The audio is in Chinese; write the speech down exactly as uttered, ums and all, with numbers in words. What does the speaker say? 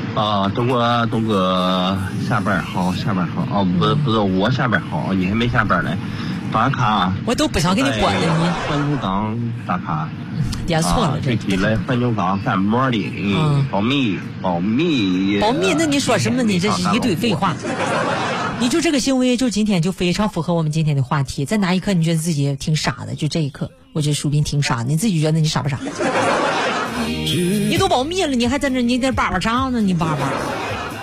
啊，东哥，东哥下班好，下班好。哦，不，不是我下班好，你还没下班呢。打卡， 我都不想给你关了你。 汾酒岗打卡， 点错了， 这具体来汾酒岗干馍的，嗯，保密，保密， 保密。那你说什么？你这是一堆废话。你就这个行为，就今天就非常符合我们今天的话题。在哪一刻你觉得自己挺傻的？就这一刻，我觉得树斌挺傻的。你自己觉得你傻不傻？你都保密了，你还在那你在叭叭唱呢？你叭叭。